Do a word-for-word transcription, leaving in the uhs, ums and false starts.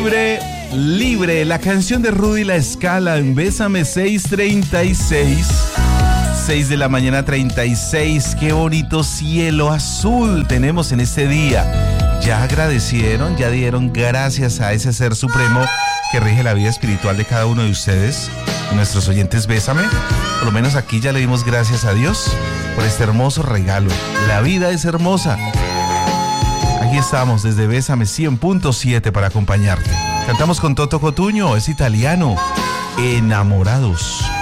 libre, libre. La canción de Rudy La Escala en Bésame seis treinta y seis. seis de la mañana treinta y seis. Qué bonito cielo azul tenemos en este día. ¿Ya agradecieron? ¿Ya dieron gracias a ese ser supremo que rige la vida espiritual de cada uno de ustedes? Nuestros oyentes Bésame, por lo menos aquí ya le dimos gracias a Dios por este hermoso regalo. La vida es hermosa. Aquí estamos desde Bésame cien punto siete para acompañarte. Cantamos con Toto Cotugno, es italiano. Enamorados.